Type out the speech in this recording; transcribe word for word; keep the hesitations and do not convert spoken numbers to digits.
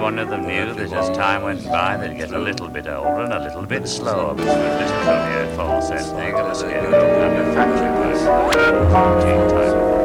one of them knew that as time went by, they'd get a little bit older and a little bit slower, because with little heard false ending, it was getting under factory work.